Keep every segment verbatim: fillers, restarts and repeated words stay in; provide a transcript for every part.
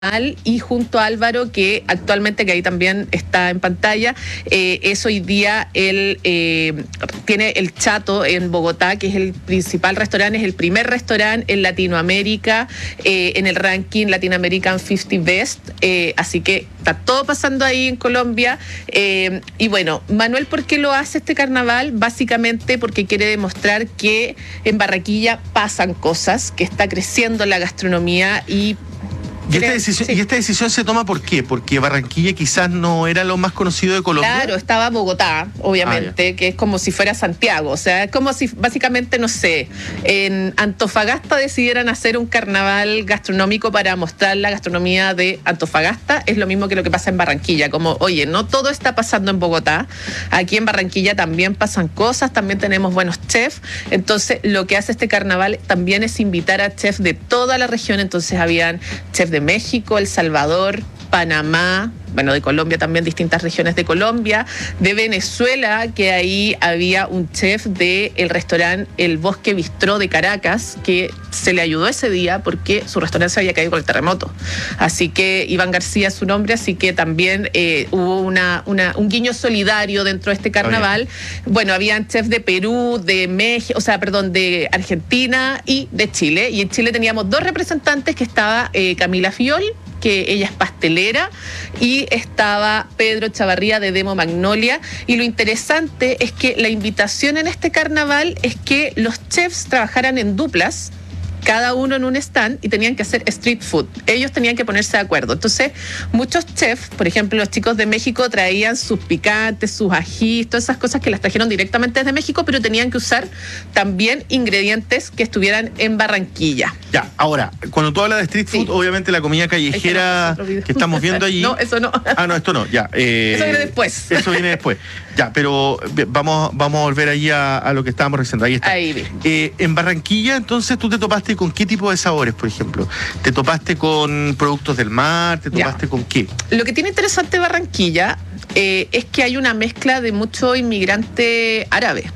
y junto a Álvaro, que actualmente, que ahí también está en pantalla, eh, es hoy día el eh, tiene el Chato en Bogotá, que es el principal restaurante, es el primer restaurante en Latinoamérica, eh, en el ranking Latin American cincuenta Best, eh, así que está todo pasando ahí en Colombia. Eh, y bueno, Manuel, ¿por qué lo hace este carnaval? Básicamente porque quiere demostrar que en Barranquilla pasan cosas, que está creciendo la gastronomía y ¿Y esta, decisión, sí. ¿Y esta decisión se toma por qué? Porque Barranquilla quizás no era lo más conocido de Colombia. Claro, estaba Bogotá, obviamente, ah, que es como si fuera Santiago. O sea, es como si básicamente, no sé, en Antofagasta decidieran hacer un carnaval gastronómico para mostrar la gastronomía de Antofagasta. Es lo mismo que lo que pasa en Barranquilla. Como, oye, no todo está pasando en Bogotá. Aquí en Barranquilla también pasan cosas, también tenemos buenos chefs. Entonces, lo que hace este carnaval también es invitar a chefs de toda la región. Entonces, habían chefs de México, El Salvador, Panamá, bueno, de Colombia también, distintas regiones de Colombia, de Venezuela, que ahí había un chef del restaurante El Bosque Bistró de Caracas, que se le ayudó ese día porque su restaurante se había caído con el terremoto. Así que Iván García es su nombre, así que también eh, hubo una, una, un guiño solidario dentro de este carnaval. Bueno, habían chefs de Perú, de México, o sea, perdón, de Argentina y de Chile. Y en Chile teníamos dos representantes, que estaba eh, Camila Fiol, que ella es pastelera, y estaba Pedro Chavarría de Demo Magnolia. Y lo interesante es que la invitación en este carnaval es que los chefs trabajaran en duplas, cada uno en un stand, y tenían que hacer street food. Ellos tenían que ponerse de acuerdo. Entonces, muchos chefs, por ejemplo, los chicos de México traían sus picantes, sus ajís, todas esas cosas que las trajeron directamente desde México, pero tenían que usar también ingredientes que estuvieran en Barranquilla. Ya, ahora, cuando tú hablas de street food, sí, obviamente la comida callejera que estamos viendo allí... No, eso no. Ah, no, esto no, ya. Eh, eso viene después. Eso viene después. Ya, pero vamos, vamos a volver allí a, a lo que estábamos revisando. Ahí está. Ahí vi. Eh, en Barranquilla, entonces, tú te topaste con qué tipo de sabores, por ejemplo. ¿Te topaste con productos del mar? ¿Te topaste ya. con qué? Lo que tiene interesante Barranquilla eh, es que hay una mezcla de mucho inmigrante árabe.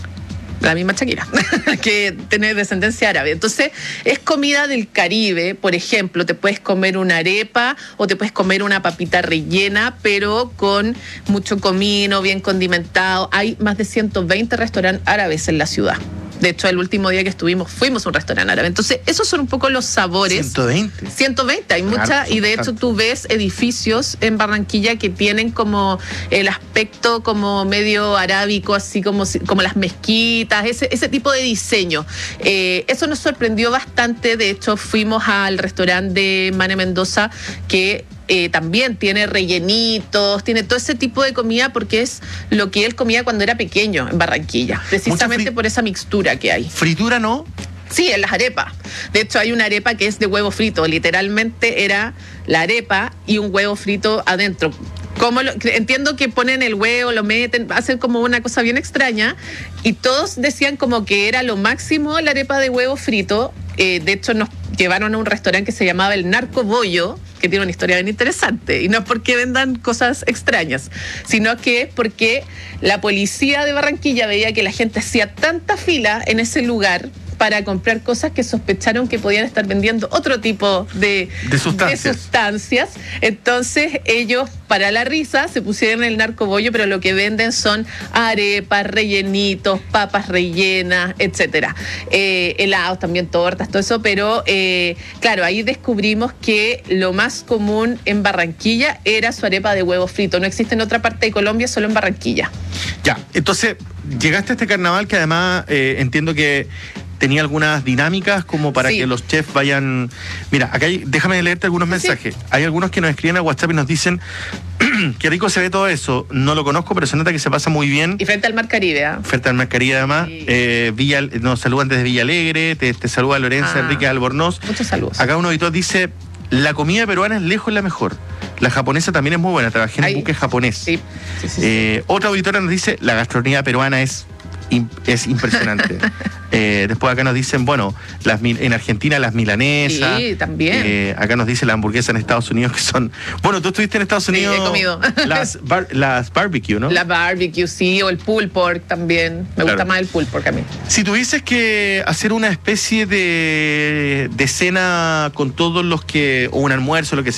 La misma Shakira, que tiene descendencia árabe. Entonces, es comida del Caribe. Por ejemplo, te puedes comer una arepa o te puedes comer una papita rellena, pero con mucho comino, bien condimentado. Hay más de ciento veinte restaurantes árabes en la ciudad. De hecho, el último día que estuvimos fuimos a un restaurante árabe. Entonces, esos son un poco los sabores. ciento veinte. ciento veinte, hay muchas. Y de hecho, tú ves edificios en Barranquilla que tienen como el aspecto como medio arábico, así como, como las mezquitas, ese, ese tipo de diseño. Eh, eso nos sorprendió bastante. De hecho, fuimos al restaurante de Mane Mendoza, que Eh, también tiene rellenitos, tiene todo ese tipo de comida, porque es lo que él comía cuando era pequeño en Barranquilla, precisamente por esa mixtura que hay. ¿Fritura no? Sí, en las arepas. De hecho, hay una arepa que es de huevo frito. Literalmente era la arepa y un huevo frito adentro. Como lo, entiendo que ponen el huevo, lo meten, hacen como una cosa bien extraña, y todos decían como que era lo máximo la arepa de huevo frito. Eh, de hecho, nos llevaron a un restaurante que se llamaba El Narco Bollo, que tiene una historia bien interesante, y no es porque vendan cosas extrañas, sino que es porque la policía de Barranquilla veía que la gente hacía tanta fila en ese lugar para comprar cosas que sospecharon que podían estar vendiendo otro tipo de, de, sustancias. de sustancias. Entonces ellos, para la risa, se pusieron el narcobollo, pero lo que venden son arepas, rellenitos, papas rellenas, etcétera. Eh, helados, también tortas, todo eso, pero eh, claro, ahí descubrimos que lo más común en Barranquilla era su arepa de huevo frito. No existe en otra parte de Colombia, solo en Barranquilla. Ya, entonces llegaste a este carnaval que además eh, entiendo que tenía algunas dinámicas como para sí. que los chefs vayan... Mira, acá hay, déjame leerte algunos mensajes. Sí. Hay algunos que nos escriben a WhatsApp y nos dicen qué rico se ve todo eso. No lo conozco, pero se nota que se pasa muy bien. Y frente al Mar Caribe, ¿eh? Frente al Mar Caribe, además. Sí. Eh, Villa, nos saludan desde Villa Alegre, te, te saluda Lorenza ah, Enrique Albornoz. Muchos saludos. Acá un auditor dice, la comida peruana es lejos la mejor. La japonesa también es muy buena. Trabajé en un buque japonés. Sí. Sí, sí, eh, sí. Otra auditora nos dice, la gastronomía peruana es es impresionante. eh, después acá nos dicen, bueno, las, en Argentina las milanesas. Sí, también. Eh, acá nos dice la hamburguesa en Estados Unidos que son... Bueno, tú estuviste en Estados Unidos. Sí, he comido. Las, bar, las barbecue, ¿no? La barbecue, sí, o el pulled pork también. Me claro. gusta más el pulled pork a mí. Si tuvieses que hacer una especie de, de cena con todos los que... o un almuerzo, lo que sea,